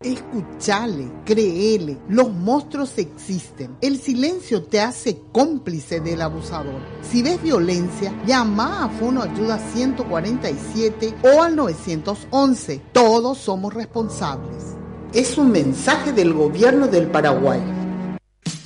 Escuchale, créele, los monstruos existen. El silencio te hace cómplice del abusador. Si ves violencia, llama a Fono Ayuda 147 o al 911. Todos somos responsables. Es un mensaje del Gobierno del Paraguay.